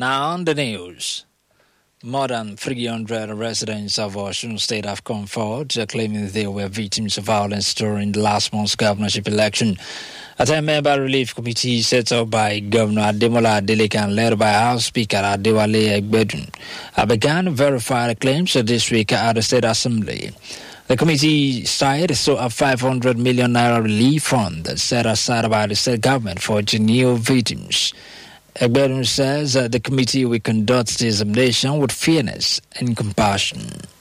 Now on the news. More than 300 residents of Osun State have come forward claiming they were victims of violence during the last month's governorship election. A 10-member relief committee set up by Governor Ademola Adeleke and led by House Speaker Adewale Egbedun began to verify the claims this week at the State Assembly. The committee cited a 500 million naira relief fund set aside by the state government for genuine victims. Egbedun says the committee will conduct the examination with fairness and compassion.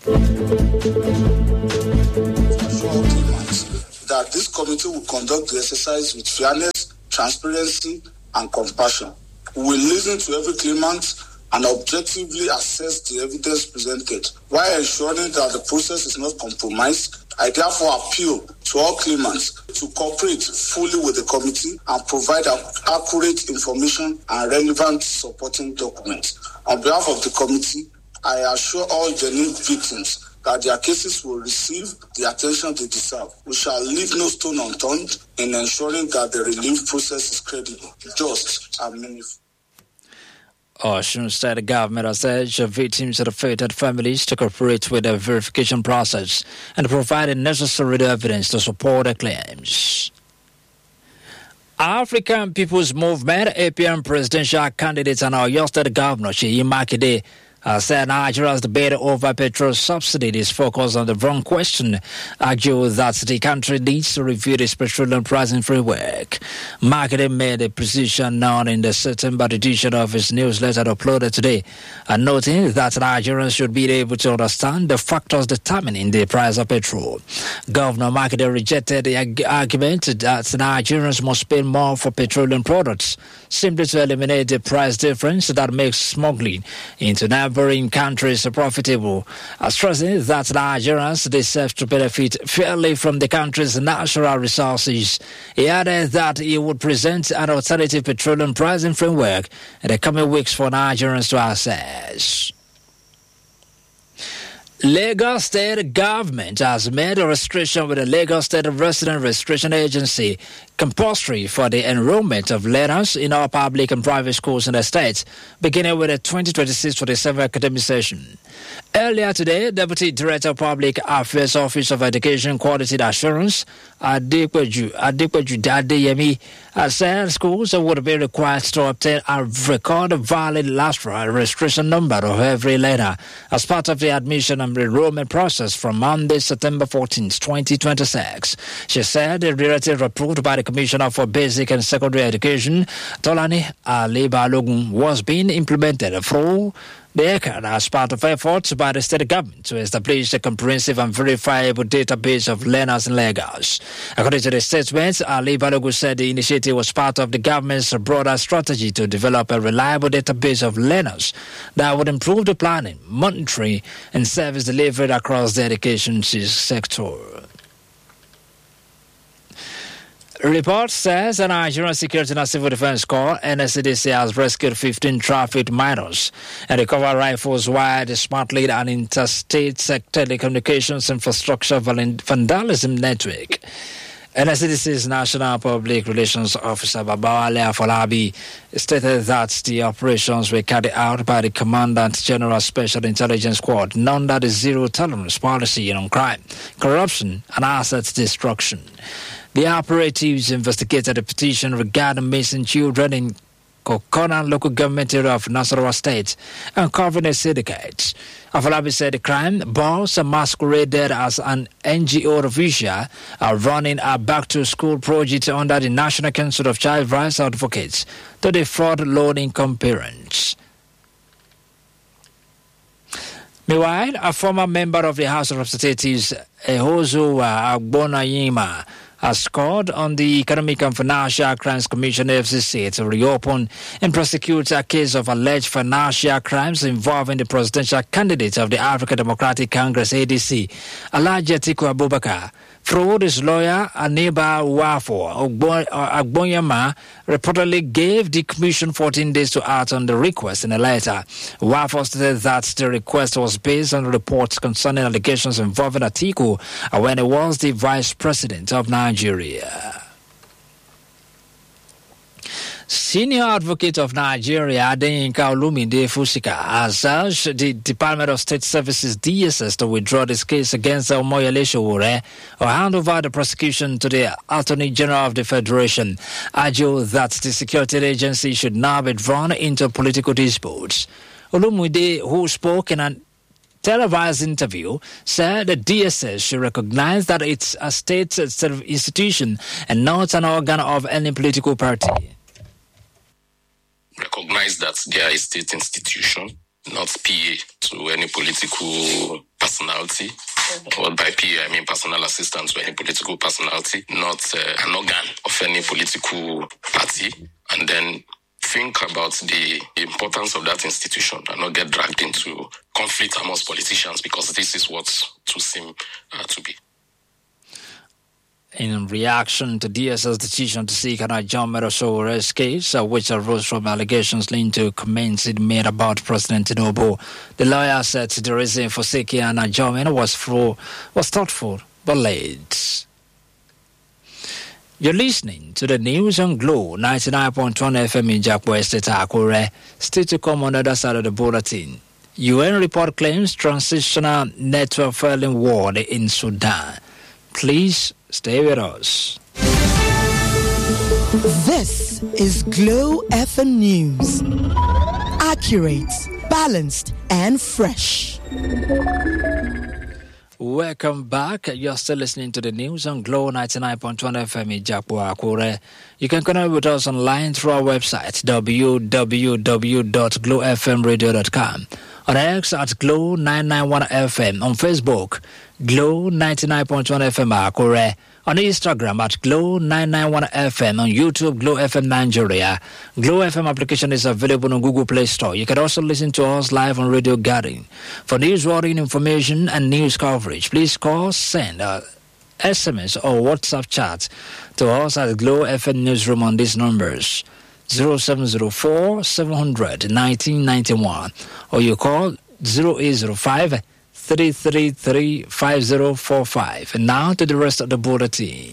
That this committee will conduct the exercise with fairness, transparency, and compassion. We will listen to every claimant and objectively assess the evidence presented, while ensuring that the process is not compromised. I therefore appeal to all claimants to cooperate fully with the committee and provide accurate information and relevant supporting documents. On behalf of the committee, I assure all genuine victims that their cases will receive the attention they deserve. We shall leave no stone unturned in ensuring that the relief process is credible, just, and meaningful. Osun State government has urged victims of the affected families to cooperate with the verification process and provide the necessary evidence to support the claims. African People's Movement APM presidential candidate and Oyo State Governor Seyi Makinde said Nigeria's debate over petrol subsidy is focused on the wrong question, arguing that the country needs to review its petroleum pricing framework. Makinde made the position known in the September edition of his newsletter uploaded today, noting that Nigerians should be able to understand the factors determining the price of petrol. Governor Makinde rejected the argument that Nigerians must pay more for petroleum products simply to eliminate the price difference that makes smuggling into neighboring countries profitable, stressing that Nigerians deserve to benefit fairly from the country's natural resources. He added that he would present an alternative petroleum pricing framework in the coming weeks for Nigerians to access. Lagos State government has made a restriction with the Lagos State Resident Registration Agency compulsory for the enrollment of learners in all public and private schools in the state, beginning with the 2026-27 academic session. Earlier today, Deputy Director of Public Affairs Office of Education Quality Assurance, Adepeju Adeyemi, said schools would be required to obtain a record valid lateral registration number of every learner as part of the admission and enrollment process from Monday, September 14, 2026. She said the relative report by the Commissioner for Basic and Secondary Education, Tolani Ali Balogun, was being implemented through the ECAD as part of efforts by the state government to establish a comprehensive and verifiable database of learners in Lagos. According to the statement, Ali Balogun said the initiative was part of the government's broader strategy to develop a reliable database of learners that would improve the planning, monitoring, and service delivery across the education sector. A report says the Nigerian Security and Civil Defense Corps, NSCDC, has rescued 15 trafficked minors and recovered rifles while dismantling an interstate telecommunications infrastructure vandalism network. NSCDC's National Public Relations Officer Babawale Afolabi stated that the operations were carried out by the Commandant General Special Intelligence Squad under the Zero Tolerance Policy on crime, corruption, and assets destruction. The operatives investigated a petition regarding missing children in Kokona local government area of Nasarawa State, uncovering a syndicate. Afolabi said the crime boss masqueraded as an NGO official running a back-to-school project under the National Council of Child Rights Advocates to defraud low-income parents. Meanwhile, a former member of the House of Representatives, Ehozuwa Agbonayima, has called on the Economic and Financial Crimes Commission (FCC) to reopen and prosecute a case of alleged financial crimes involving the presidential candidate of the African Democratic Congress (ADC), Alhaji Atiku Abubakar. Through his lawyer, Aniba Wafo Agbonyama reportedly gave the commission 14 days to act on the request in a letter. Wafo stated that the request was based on reports concerning allegations involving Atiku when he was the vice president of Nigeria. Senior Advocate of Nigeria, Adeyinka Olumide Fusika, has urged the Department of State Services (DSS) to withdraw this case against Omoyele Sowore or hand over the prosecution to the Attorney General of the Federation, arguing that the security agency should now be drawn into political disputes. Olumide, who spoke in a televised interview, said the DSS should recognize that it's a state institution and not an organ of any political party. Recognize that they are a state institution, not PA to any political personality. Or by PA, I mean personal assistant to any political personality, not an organ of any political party. And then think about the importance of that institution and not get dragged into conflict amongst politicians, because this is what to seem to be. In reaction to DSS's decision to seek an adjournment of Sowore's case, which arose from allegations linked to comments it made about President Tinubu, the lawyer said the reason for seeking an adjournment was thoughtful but late. You're listening to the news on Glow 99.1 FM in Jakwa Estate, Akure. Still to come on the other side of the bulletin. UN report claims transitional network failing war in Sudan. Please stay with us. This is Glow FM News. Accurate, balanced, and fresh. Welcome back. You're still listening to the news on Glow 99.1 FM in Jakwa, Akure. You can connect with us online through our website, www.glowfmradio.com. On X at Glow 991 FM. On Facebook, Glow 99.1 FM Akure. On Instagram at Glow 991 FM. On YouTube, Glow FM Nigeria. Glow FM application is available on Google Play Store. You can also listen to us live on Radio Garden. For newsworthy information and news coverage, please call, send SMS or WhatsApp chat to us at Glow FM Newsroom on these numbers: 0704 700 1991, or you call 0805 333 5045. And now to the rest of the bulletin.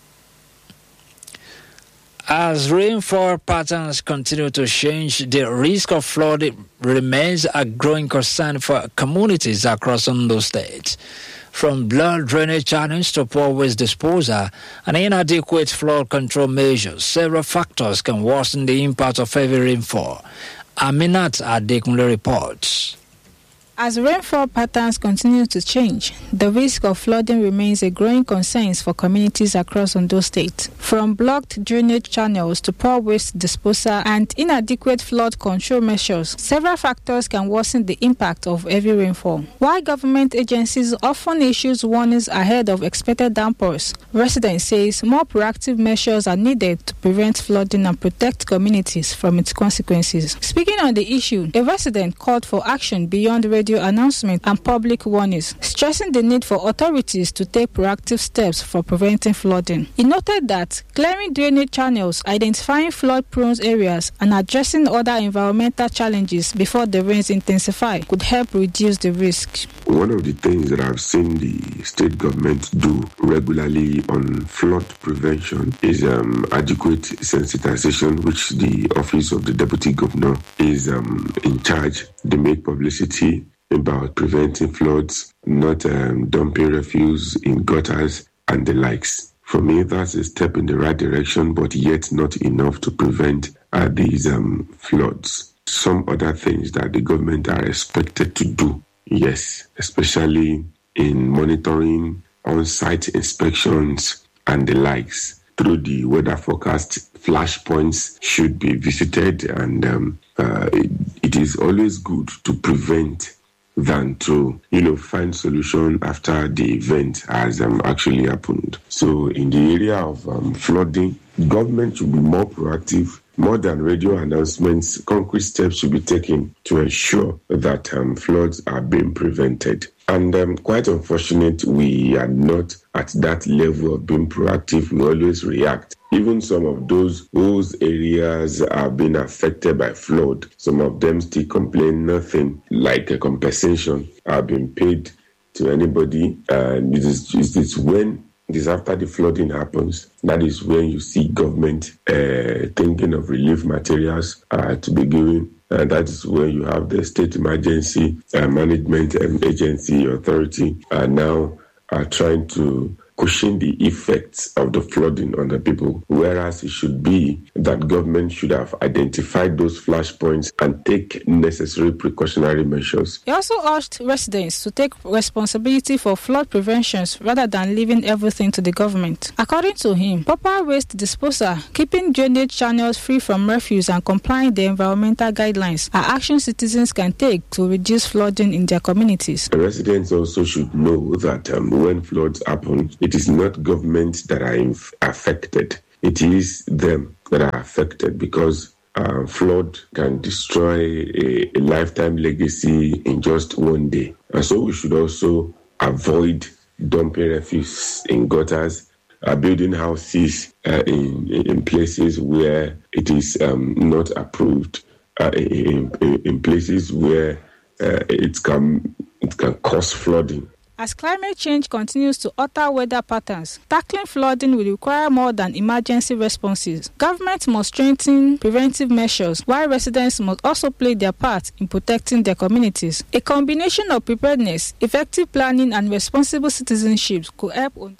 As rainfall patterns continue to change, the risk of flooding remains a growing concern for communities across Ondo State. From blood drainage channels to poor waste disposal and inadequate flood control measures, several factors can worsen the impact of heavy rainfall. Aminat Adekunle reports. As rainfall patterns continue to change, the risk of flooding remains a growing concern for communities across Ondo State. From blocked drainage channels to poor waste disposal and inadequate flood control measures, several factors can worsen the impact of heavy rainfall. While government agencies often issue warnings ahead of expected downpours, residents say more proactive measures are needed to prevent flooding and protect communities from its consequences. Speaking on the issue, a resident called for action beyond radio announcement and public warnings, stressing the need for authorities to take proactive steps for preventing flooding. He noted that clearing drainage channels, identifying flood-prone areas, and addressing other environmental challenges before the rains intensify could help reduce the risk. One of the things that I've seen the state government do regularly on flood prevention is adequate sensitization, which the office of the deputy governor is in charge. They make publicity about preventing floods, not dumping refuse in gutters and the likes. For me, that's a step in the right direction, but yet not enough to prevent these floods. Some other things that the government are expected to do, yes, especially in monitoring on-site inspections and the likes. Through the weather forecast, flashpoints should be visited, and it is always good to prevent than to, find solution after the event has actually happened. So in the area of flooding, government should be more proactive. More than radio announcements, concrete steps should be taken to ensure that floods are being prevented. And quite unfortunate, we are not at that level of being proactive. We always react. Even some of those areas are being affected by flood. Some of them still complain nothing like a compensation are being paid to anybody. And it is when It is after the flooding happens. That is when you see government thinking of relief materials to be given. And that is when you have the State Emergency Management Agency Authority now trying to cushion the effects of the flooding on the people, whereas it should be that government should have identified those flashpoints and take necessary precautionary measures. He also urged residents to take responsibility for flood prevention rather than leaving everything to the government. According to him, proper waste disposal, keeping drainage channels free from refuse and complying with the environmental guidelines are actions citizens can take to reduce flooding in their communities. The residents also should know that when floods happen, it is not government that are affected. It is them that are affected because flood can destroy a lifetime legacy in just one day. And so we should also avoid dumping refuse in gutters, building houses in places where it is not approved, in places where it can cause flooding. As climate change continues to alter weather patterns, tackling flooding will require more than emergency responses. Government must strengthen preventive measures, while residents must also play their part in protecting their communities. A combination of preparedness, effective planning, and responsible citizenship could help on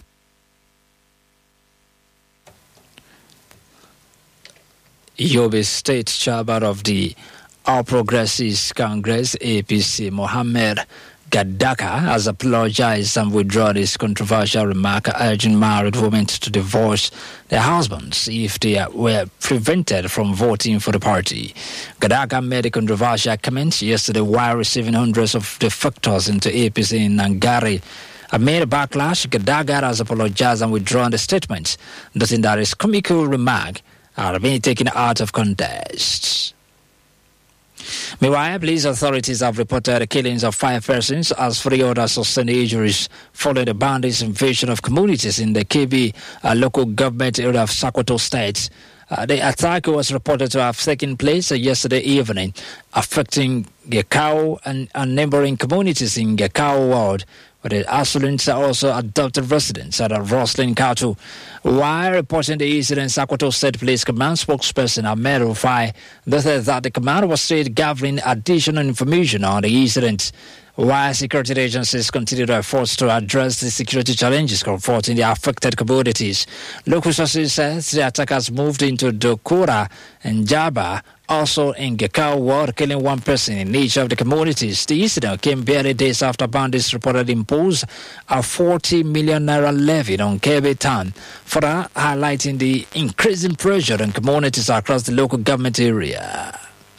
Yobe State Chairman of the All Progressives Congress, APC, Mohammed Gadaka, has apologized and withdrawn his controversial remark urging married women to divorce their husbands if they were prevented from voting for the party. Gadaka made a controversial comment yesterday while receiving hundreds of defectors into APC in Nangari. Amid a backlash, Gadaka has apologized and withdrawn the statement, noting that his comical remark had been taken out of context. Meanwhile, police authorities have reported the killings of 5 persons as 3 others sustained injuries following the bandits' invasion of communities in the KB local government area of Sokoto State. The attack was reported to have taken place yesterday evening, affecting Gekau and neighboring communities in Gekau ward, where the assailants are also adopted residents at Roslyn Katu. While reporting the incident, Sokoto State Police Command spokesperson Ahmed Rufai said that the command was still gathering additional information on the incident, while security agencies continue their efforts to address the security challenges confronting the affected communities. Local sources say the attackers moved into Dokura and Jaba, also in Gekau ward, killing 1 person in each of the communities. The incident came barely days after bandits reported imposed a 40 million naira levy on Kebe town, further highlighting the increasing pressure on communities across the local government area.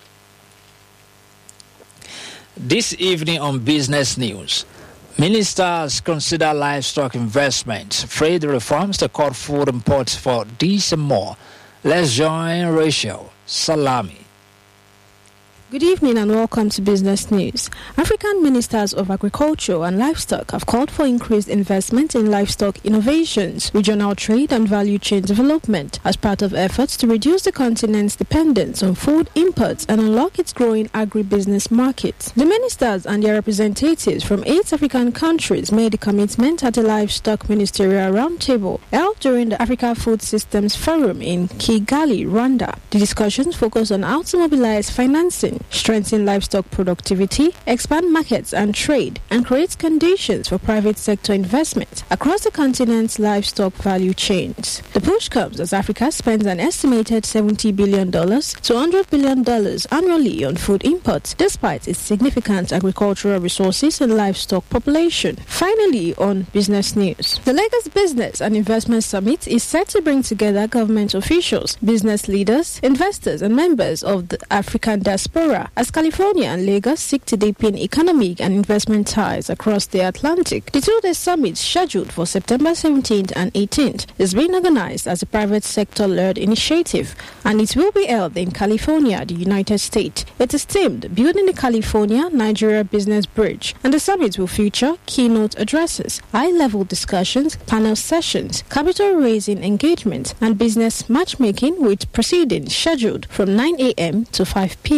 This evening on Business News, ministers consider livestock investment, trade reforms to cut food imports for this and more. Let's join Rachel Salami. Good evening and welcome to Business News. African ministers of agriculture and livestock have called for increased investment in livestock innovations, regional trade and value chain development as part of efforts to reduce the continent's dependence on food imports and unlock its growing agribusiness market. The ministers and their representatives from 8 African countries made the commitment at the Livestock Ministerial Roundtable held during the Africa Food Systems Forum in Kigali, Rwanda. The discussions focused on how to mobilize financing, strengthen livestock productivity, expand markets and trade, and create conditions for private sector investment across the continent's livestock value chains. The push comes as Africa spends an estimated $70 billion to $100 billion annually on food imports, despite its significant agricultural resources and livestock population. Finally, on Business News, the Lagos Business and Investment Summit is set to bring together government officials, business leaders, investors, and members of the African diaspora as California and Lagos seek to deepen economic and investment ties across the Atlantic. The 2-day summit, scheduled for September 17th and 18th, is being organized as a private sector-led initiative, and it will be held in California, the United States. It is themed Building the California-Nigeria Business Bridge, and the summit will feature keynote addresses, high-level discussions, panel sessions, capital-raising engagements, and business matchmaking, with proceedings scheduled from 9 a.m. to 5 p.m.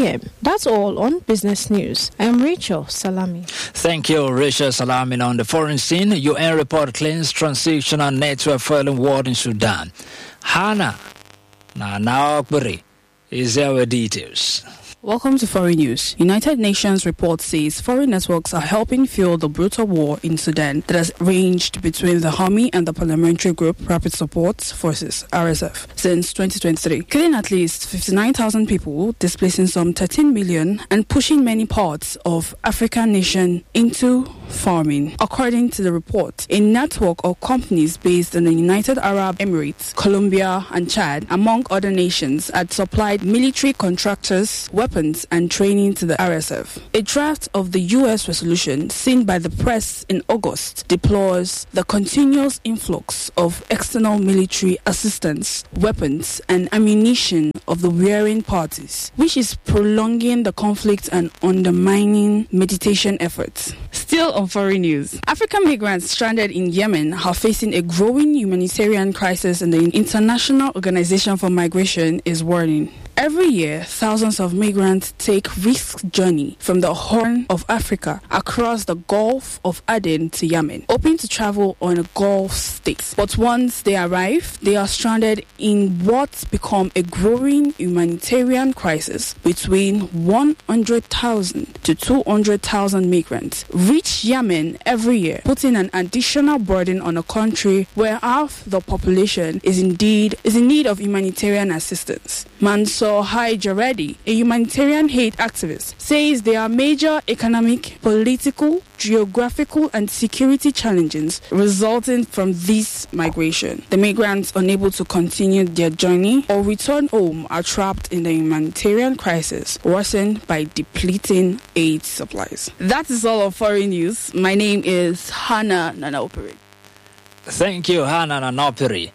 That's all on Business News. I am Rachel Salami. Thank you, Rachel Salami. On the foreign scene, UN report claims transitional network failing war in Sudan. Hannah Nanaokburi is there with details. Welcome to Foreign News. United Nations report says foreign networks are helping fuel the brutal war in Sudan that has ranged between the army and the paramilitary group Rapid Support Forces, RSF, since 2023, killing at least 59,000 people, displacing some 13 million, and pushing many parts of African nation into farming. According to the report, a network of companies based in the United Arab Emirates, Colombia, and Chad, among other nations, had supplied military contractors, weapons, and training to the RSF. A draft of the U.S. resolution seen by the press in August deplores the continuous influx of external military assistance, weapons, and ammunition of the warring parties, which is prolonging the conflict and undermining mediation efforts. Still on Foreign News, African migrants stranded in Yemen are facing a growing humanitarian crisis, and the International Organization for Migration is warning. Every year, thousands of migrants take risk journey from the Horn of Africa across the Gulf of Aden to Yemen, hoping to travel on a Gulf state. But once they arrive, they are stranded in what's become a growing humanitarian crisis. Between 100,000 to 200,000 migrants reach Yemen every year, putting an additional burden on a country where half the population is in need of humanitarian assistance. Mansour Haijaredi, a humanitarian aid activist, says there are major economic, political, geographical, and security challenges resulting from this migration. The migrants unable to continue their journey or return home are trapped in the humanitarian crisis, worsened by depleting aid supplies. That is all of Foreign News. My name is Hannah Nanaopiri. Thank you, Hannah Nanaopiri.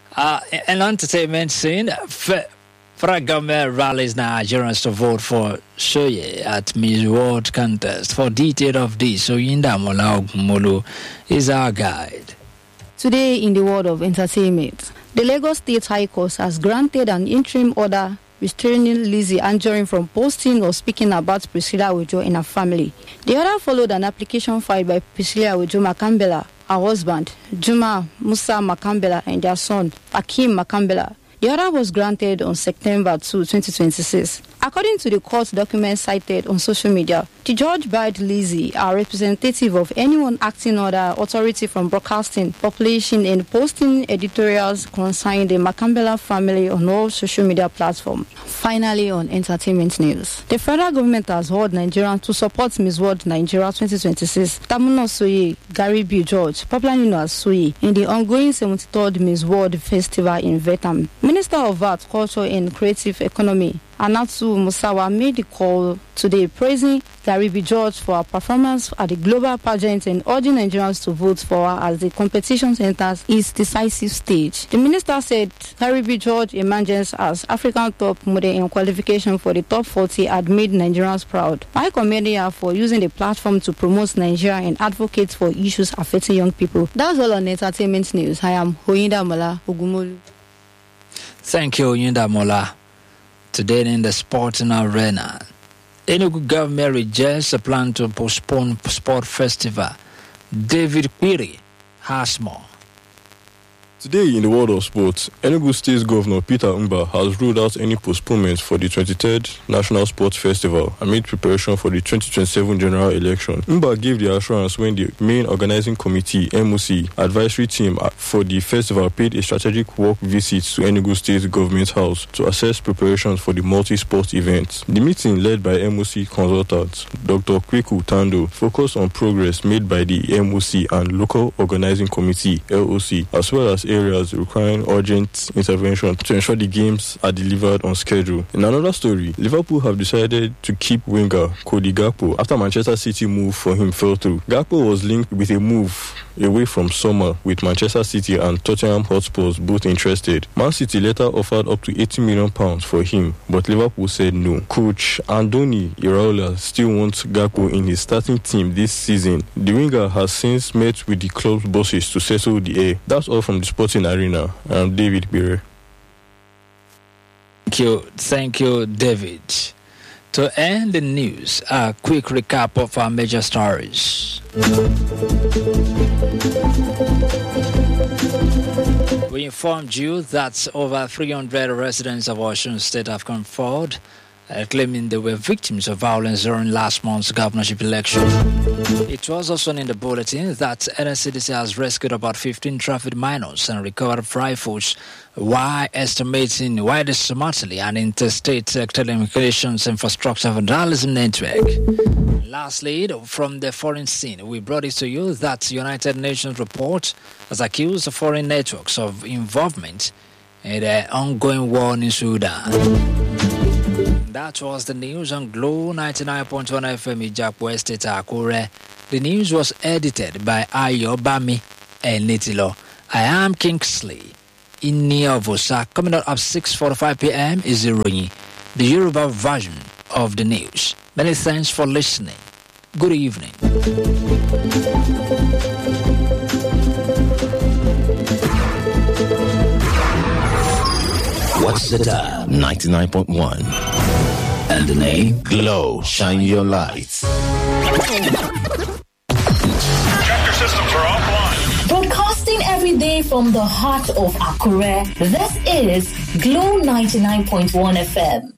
An entertainment scene. Federal government rallies Nigerians to vote for Shoye at Miss World contest. For detail of this, Oyinda Mola Ogumolu is our guide. Today in the world of entertainment, the Lagos State High Court has granted an interim order restraining Lizzy Anjorin from posting or speaking about Priscilla Ojo and her family. The order followed an application filed by Priscilla Ojo Makambela, her husband, Juma Musa Makambela, and their son, Akim Makambela. The order was granted on September 2, 2026. According to the court documents cited on social media, the judge barred Lizzy, a representative of anyone acting under authority from broadcasting, publishing, and posting editorials concerning the Makambela family on all social media platforms. Finally, on entertainment news, the federal government has urged Nigerians to support Miss World Nigeria 2026, Tamuno Soye, Gary B. George, popularly known as Soye, in the ongoing 73rd Miss World Festival in Vietnam. Minister of Art, Culture, and Creative Economy, Anatsu Musawa, made the call today praising Gary B. George for her performance at the global pageant and urging Nigerians to vote for her as the competition enters its decisive stage. The minister said Gary B. George emerges as African top model in qualification for the top 40 had made Nigerians proud. I commend her for using the platform to promote Nigeria and advocate for issues affecting young people. That's all on entertainment news. I am Oyinda Mola Ogumolu. Thank you, Oyinda Mola. Today in the sporting arena, Enugu government rejects a plan to postpone sport festival. David Quiri has more. Today in the world of sports, Enugu State Governor Peter Umba has ruled out any postponement for the 23rd National Sports Festival amid preparation for the 2027 general election. Umba gave the assurance when the main organizing committee, MOC, advisory team for the festival paid a strategic work visit to Enugu State Government House to assess preparations for the multi-sport event. The meeting, led by MOC consultant Dr. Kweku Tando, focused on progress made by the MOC and local organizing committee, LOC, as well as areas requiring urgent intervention to ensure the games are delivered on schedule. In another story, Liverpool have decided to keep winger Cody Gakpo after Manchester City move for him fell through. Gakpo was linked with a move away from summer, with Manchester City and Tottenham Hotspurs both interested. Man City later offered up to £80 million for him, but Liverpool said no. Coach Andoni Iraola still wants Gakpo in his starting team this season. The winger has since met with the club's bosses to settle the air. That's all from the sporting arena. I'm David Bire. Thank you, David. To end the news, a quick recap of our major stories. We informed you that over 300 residents of Osun State have come forward claiming they were victims of violence during last month's governorship election. It was also in the bulletin that NSCDC has rescued about 15 trafficked minors and recovered rifles while estimating why smartly an interstate telecommunications infrastructure vandalism network. Lastly, from the foreign scene, we brought it to you that the United Nations report has accused the foreign networks of involvement in the ongoing war in Sudan. That was the news on Glow 99.1 FM Ijapo Estate Akure. The news was edited by Ayo Bami and Nitilo. I am Kingsley Iniovosa. Coming up at 6:45 p.m. is Irunyi, the Yoruba version of the news. Many thanks for listening. Good evening. What's the time? 99.1. And the name? Glow. Shine your lights. Tractor systems are offline. Broadcasting every day from the heart of Akure, this is Glow 99.1 FM.